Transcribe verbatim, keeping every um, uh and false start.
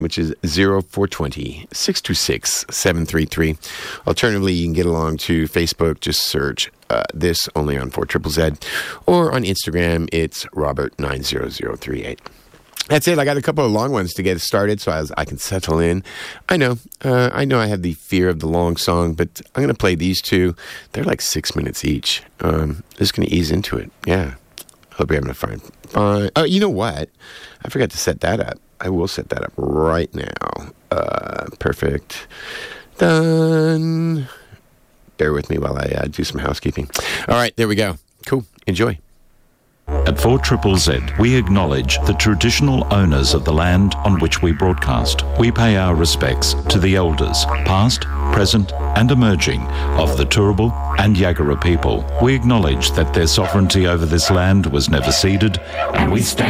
which is zero four two zero, six two six, seven three three. Alternatively, you can get along to Facebook. Just search uh, this only on four triple Z. Or on Instagram, it's Robert nine zero zero three eight. That's it. I got a couple of long ones to get started so I, was, I can settle in. I know. Uh, I know I have the fear of the long song, but I'm going to play these two. They're like six minutes each. Um, just going to ease into it. Yeah. Hope you're having a fun. fun. Oh, you know what? I forgot to set that up. I will set that up right now. Uh, perfect. Done. Bear with me while I uh, do some housekeeping. All right. There we go. Cool. Enjoy. At four Triple Z, we acknowledge the traditional owners of the land on which we broadcast. We pay our respects to the elders, past, present and emerging, of the Turrbal and Yagara people. We acknowledge that their sovereignty over this land was never ceded, and we stand